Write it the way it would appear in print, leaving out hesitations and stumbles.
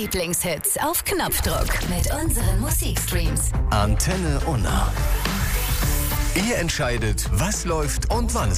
Lieblingshits auf Knopfdruck mit unseren Musikstreams. Antenne Unna. Ihr entscheidet, was läuft und wann es